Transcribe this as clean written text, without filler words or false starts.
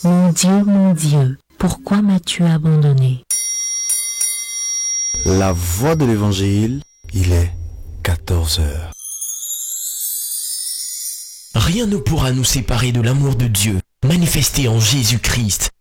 mon Dieu, pourquoi m'as-tu abandonné? La voix de l'évangile, il est 14 heures. Rien ne pourra nous séparer de l'amour de Dieu, manifesté en Jésus-Christ.